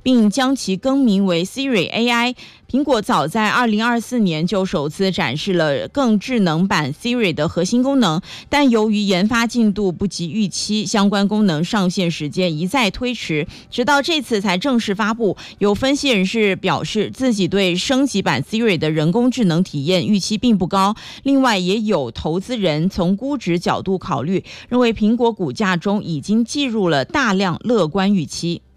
并将其更名为 Siri AI。苹果早在2024年就首次展示了更智能版 Siri 的核心功能，但由于研发进度不及预期，相关功能上线时间一再推迟，直到这次才正式发布。有分析人士表示，自己对升级版 Siri 的人工智能体验预期并不高。另外，也有投资人从估值角度考虑，认为苹果股价中已经计入了大量乐观预期。